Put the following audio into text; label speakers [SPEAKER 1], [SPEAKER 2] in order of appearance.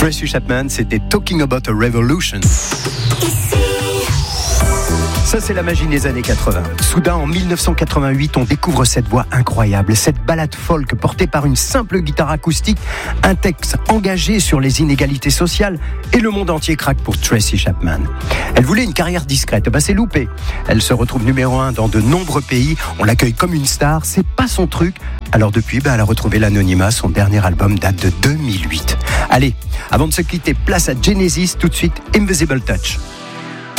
[SPEAKER 1] Tracy Chapman, c'était Talking About a Revolution. Ça, c'est la magie des années 80. Soudain, en 1988, on découvre cette voix incroyable, cette ballade folk portée par une simple guitare acoustique, un texte engagé sur les inégalités sociales, et le monde entier craque pour Tracy Chapman. Elle voulait une carrière discrète, c'est loupé. Elle se retrouve numéro 1 dans de nombreux pays, on l'accueille comme une star, c'est pas son truc. Alors depuis, elle a retrouvé l'anonymat, son dernier album date de 2008. Allez, avant de se quitter, place à Genesis, tout de suite Invisible Touch.